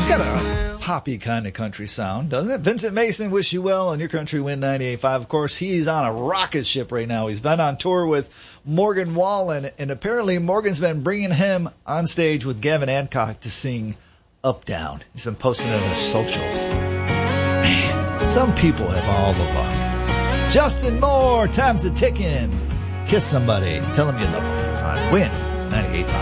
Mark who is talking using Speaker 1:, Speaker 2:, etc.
Speaker 1: got a poppy kind of country sound, doesn't it? Vincent Mason, Wish You Well on your Country Wind 98.5. Of course, he's on a rocket ship right now. He's been on tour with Morgan Wallen, and apparently Morgan's been bringing him on stage with Gavin Adcock to sing Up Down. He's been posting it on his socials. Man, some people have all the luck. Justin Moore, time's a ticking. Kiss somebody. Tell them you love them on Wind 98.5.